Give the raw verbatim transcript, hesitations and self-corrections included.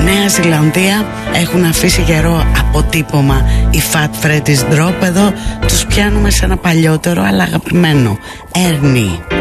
Νέα Ζηλανδία έχουν αφήσει καιρό αποτύπωμα οι Fat Freddy's Drop. Εδώ τους πιάνουμε σε ένα παλιότερο αλλά αγαπημένο, Ernie.